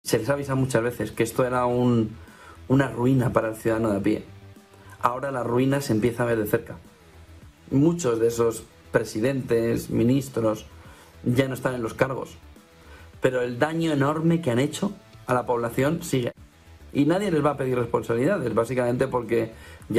Se les avisa muchas veces que esto era una ruina para el ciudadano de a pie. Ahora la ruina se empieza a ver de cerca. Muchos de esos presidentes, ministros, ya no están en los cargos. Pero el daño enorme que han hecho a la población sigue. Y nadie les va a pedir responsabilidades, básicamente porque ya